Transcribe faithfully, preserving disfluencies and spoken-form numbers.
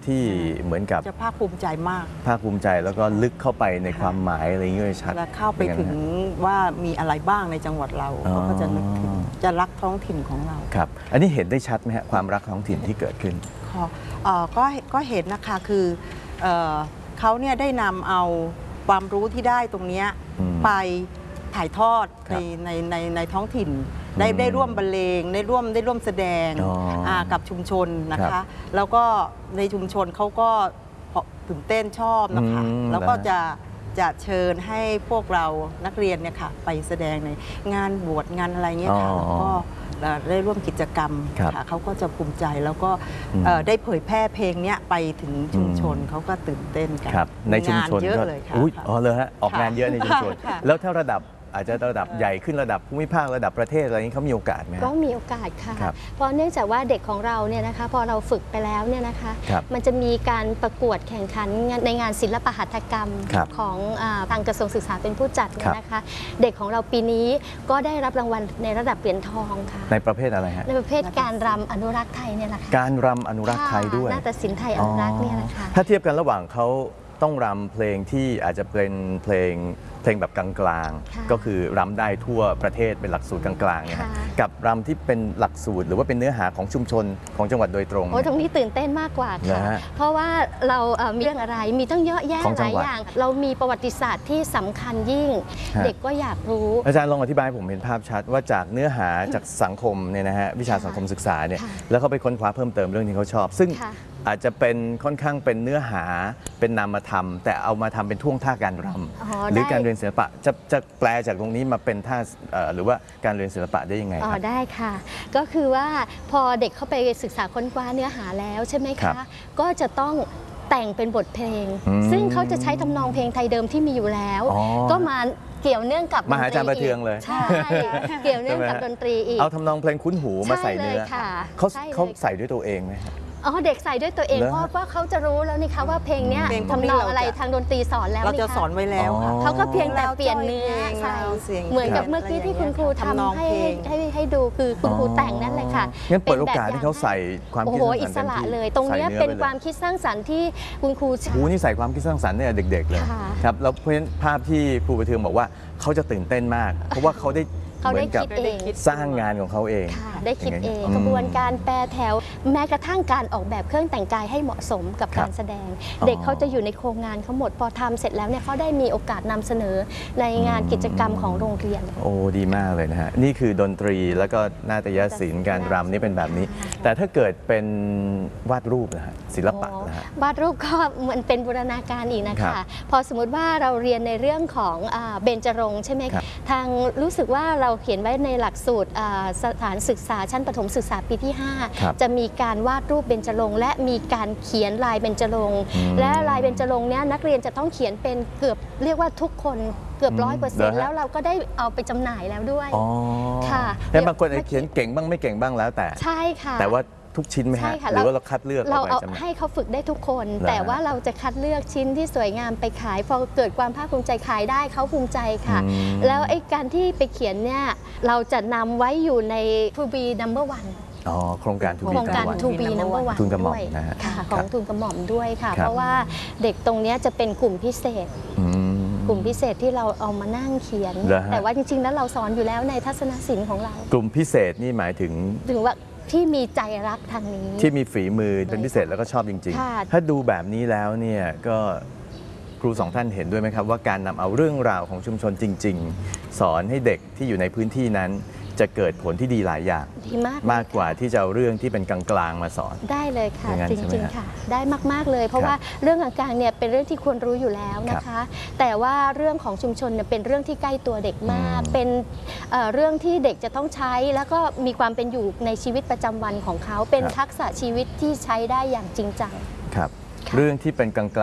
ที่เหมือนกับจะภาคภูมิใจมากภาคภูมิใจแล้วก็ลึกเข้าไปในความหมายอะไรอย่างเงี้ยชัดและเข้าไปถึงว่ามีอะไรบ้างในจังหวัดเราเขาก็จะนึกถึงจะรักท้องถิ่นของเราครับอันนี้เห็นได้ชัดไหมฮะความรักท้องถิ่นที่เกิดขึ้นก็ก็เห็นนะคะคือเขาเนี่ยได้นำเอาความรู้ที่ได้ตรงนี้ไปถ่ายทอดในในในในท้องถิ่นได้ได้ร่วมบรรเลงได้ร่วมได้ร่วมแสดงกับชุมชนนะคะแล้วก็ในชุมชนเขาก็ตื่นเต้นชอบนะคะแล้วก็จะจะเชิญให้พวกเรานักเรียนเนี่ยค่ะไปแสดงในงานบวชงานอะไรเงี้ยค่ะแล้วก็ได้ร่วมกิจกรรมค่ะเขาก็จะภูมิใจแล้วก็ได้เผยแพร่เพลงนี้ไปถึงชุมชนเขาก็ตื่นเต้นกันในชุมชนเยอะเลยค่ะอ๋อเลยฮะออกงานเยอะในชุมชนแล้วถ้าระดับอาจจะระดับใหญ่ขึ้นระดับภูมิภาคระดับประเทศอะไรนี้เขามีโอกาสไหมก็มีโอกาสค่ะเพราะเนื่องจากว่าเด็กของเราเนี่ยนะคะพอเราฝึกไปแล้วเนี่ยนะคะมันจะมีการประกวดแข่งขันในงานศิลปหัตถกรรมของทางกระทรวงศึกษาเป็นผู้จัดเนี่ยนะคะเด็กของเราปีนี้ก็ได้รับรางวัลในระดับเหรียญทองค่ะในประเภทอะไรฮะในประเภทการรำอนุรักษ์ไทยเนี่ยแหละค่ะการรำอนุรักษ์ไทยด้วยนาฏศิลป์ไทยอนุรักษ์เนี่ยนะคะถ้าเทียบกันระหว่างเขาต้องรำเพลงที่อาจจะเป็นเพลงเพลงแบบกลางๆก็คือรำได้ทั่วประเทศเป็นหลักสูตรกลางๆเนี่ยกับรำที่เป็นหลักสูตรหรือว่าเป็นเนื้อหาของชุมชนของจังหวัดโดยตรงโอ้ตรงนี้ตื่นเต้นมากกว่าค่ะเพราะว่าเรามีเรื่องอะไรมีตั้งเยอะแยะหลายอย่างเรามีประวัติศาสตร์ที่สำคัญยิ่งเด็กก็อยากรู้อาจารย์ลองอธิบายให้ผมเห็นภาพชัดว่าจากเนื้อหาจากสังคมเนี่ยนะฮะวิชาสังคมศึกษาเนี่ยแล้วเขาไปค้นคว้าเพิ่มเติมเรื่องที่เขาชอบซึ่งอาจจะเป็นค่อนข้างเป็นเนื้อหาเป็นนามธรรมแต่เอามาทำเป็นท่วงท่าการรำหรือการเรียนศิลปะจะจะแปลจากตรงนี้มาเป็นท่าหรือว่าการเรียนศิลปะได้ยังไงอ๋อได้ค่ะก็คือว่าพอเด็กเข้าไปศึกษาค้นคว้าเนื้อหาแล้วใช่ไหมคะก็จะต้องแต่งเป็นบทเพลงซึ่งเขาจะใช้ทำนองเพลงไทยเดิมที่มีอยู่แล้วก็มาเกี่ยวเนื่องกับมหาจารย์ประเทืองเลยใช่เกี่ยวเนื่องกับดนตรีอีกเอาทำนองเพลงคุ้นหูมาใส่เนื้อเขาเขาใส่ด้วยตัวเองไหมอ๋อเด็กใส่ด้วยตัวเองเพราะว่าเขาจะรู้แล้วนี่คะว่าเพลงนี้ทำนองอะไรทางดนตรีสอนแล้วเราจะสอนไว้แล้วเขาก็เพียงแต่เปลี่ยนเนื้อใช่เหมือนกับเมื่อกี้ที่คุณครูทำให้ให้ให้ดูคือคุณครูแต่งนั่นแหละค่ะงั้นเปิดโอกาสที่เขาใส่ความคิดสร้างสรรค์อิสระเลยตรงนี้เป็นความคิดสร้างสรรค์ที่คุณครูครูนี่ใส่ความคิดสร้างสรรค์เนี่ยเด็กๆเลยครับแล้วเพราะฉะนั้นภาพที่ครูประเทืองบอกว่าเขาจะตื่นเต้นมากเพราะว่าเขาได้เขาได้คิดเองสร้างงานของเขาเองได้คิดเองกระบวนการแปรแถวแม้กระทั่งการออกแบบเครื่องแต่งกายให้เหมาะสมกับการแสดงเด็กเขาจะอยู่ในโครงงานเขาหมดพอทำเสร็จแล้วเนี่ยเขาได้มีโอกาสนำเสนอในงานกิจกรรมของโรงเรียนโอ้ดีมากเลยนะฮะนี่คือดนตรีแล้วก็นาฏศิลป์การรำนี่เป็นแบบนี้แต่ถ้าเกิดเป็นวาดรูปนะฮะศิลปะนะฮะวาดรูปก็เหมือนเป็นบูรณาการอีกนะคะพอสมมติว่าเราเรียนในเรื่องของเบญจรงค์ใช่ไหมคะทางรู้สึกว่าเราเขียนไว้ในหลักสูตรสถานศึกษาชั้นประถมศึกษาปีที่ห้าจะมีการวาดรูปเบญจรงค์และมีการเขียนลายเบญจรงค์และลายเบญจรงค์เนี้ยนักเรียนจะต้องเขียนเป็นเกือบเรียกว่าทุกคนเกือบร้อยเปอร์เซ็นต์แล้วเราก็ได้เอาไปจำหน่ายแล้วด้วยค่ะแต่บางคนเขียนเก่งบ้างไม่เก่งบ้างแล้วแต่ใช่ค่ะแต่ว่าทุกชิ้นไหมฮะหรือว่าเราคัดเลือกเราเอาให้เขาฝึกได้ทุกคนแต่ว่าเราจะคัดเลือกชิ้นที่สวยงามไปขายพอเกิดความภาคภูมิใจขายได้เขาภูมิใจค่ะแล้วไอ้การที่ไปเขียนเนี่ยเราจะนำไว้อยู่ใน To be number one อ๋อโครงการโครงการ To be number one ทุนกระหม่อมนะฮะของทุนกระหม่อมด้วยค่ะเพราะว่าเด็กตรงนี้จะเป็นกลุ่มพิเศษกลุ่มพิเศษที่เราเอามานั่งเขียนแต่ว่าจริงๆแล้วเราสอนอยู่แล้วในทัศนศิลป์ของเรากลุ่มพิเศษนี่หมายถึงถึงว่าที่มีใจรักทางนี้ที่มีฝีมือเป็นพิเศษแล้วก็ชอบจริงๆถ้าดูแบบนี้แล้วเนี่ยก็ครูสองท่านเห็นด้วยไหมครับว่าการนำเอาเรื่องราวของชุมชนจริงๆสอนให้เด็กที่อยู่ในพื้นที่นั้นจะเกิดผลที่ดีหลายอย่างมากกว่าที่จะเอาเรื่องที่เป็นกลางๆมาสอนได้เลยค่ะจริงๆค่ะได้มากๆเลยเพราะว่าเรื่องกลางๆเนี่ยเป็นเรื่องที่ควรรู้อยู่แล้วนะคะแต่ว่าเรื่องของชุมชนเนี่ยเป็นเรื่องที่ใกล้ตัวเด็กมากเป็นเรื่องที่เด็กจะต้องใช้แล้วก็มีความเป็นอยู่ในชีวิตประจำวันของเขาเป็นทักษะชีวิตที่ใช้ได้อย่างจริงจังครับเรื่องที่เป็นกลาง